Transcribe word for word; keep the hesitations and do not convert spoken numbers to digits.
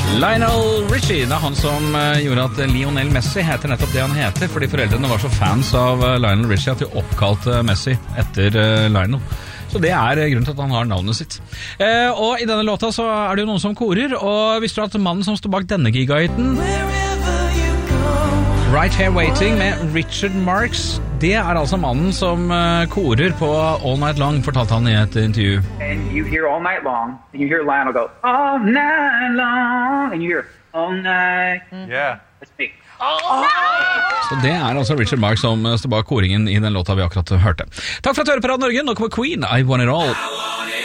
Lionel Richie, det er han som gjorde at Lionel Messi heter nettopp det han heter, fordi foreldrene var så fans av Lionel Richie at de oppkalte Messi etter Lionel. Så det er grunnen til at han har navnet sitt. Eh, og i denne låta så er det jo noen som korer, og visste du at mannen som står bak denne gigahiten, Right Here Waiting med Richard Marx, det er altså mannen som uh, korer på All Night Long, fortalte han i et intervju. And you hear All Night Long, and you hear Lionel go, All Night Long, and you hear All Night. Yeah. That's me. Så det er altså Richard Marx som står bak koringen i den låta vi akkurat hørte. Takk for at du hører på Radio Norge. Nå kommer Queen, I Want It All.